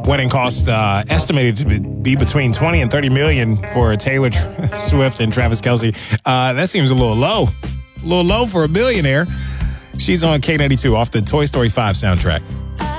Wedding cost estimated to be between 20 and 30 million for Taylor Swift and Travis Kelce. That seems a little low. A little low for a billionaire. She's on K92 off the Toy Story 5 soundtrack.